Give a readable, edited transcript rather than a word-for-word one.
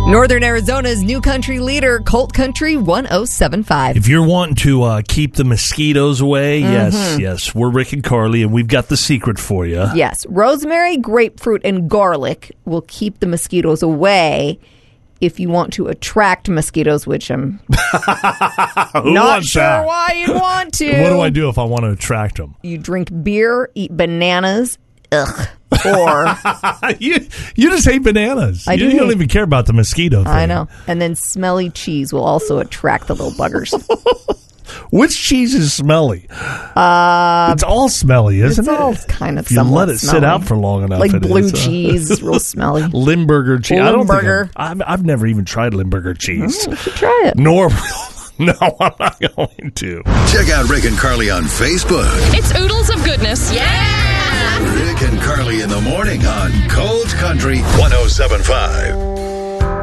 Northern Arizona's new country leader, Colt Country 1075. If you're wanting to keep the mosquitoes away, yes, we're Rick and Carly, and we've got the secret for you. Yes, rosemary, grapefruit, and garlic will keep the mosquitoes away. If you want to attract mosquitoes, which I'm not sure why you'd want to. What do I do if I want to attract them? You drink beer, eat bananas, or you just hate bananas. You don't even care about the mosquito thing. I know. And then smelly cheese will also attract the little buggers. Which cheese is smelly? It's all smelly, isn't it? It's all kind of if you let it sit out for long enough. Like blue cheese is real smelly. Limburger cheese. Limburger. I've never even tried Limburger cheese. You should try it. No, I'm not going to. Check out Rick and Carly on Facebook. It's oodles of goodness. Yeah! Rick and Carly in the morning on Cold Country 1075.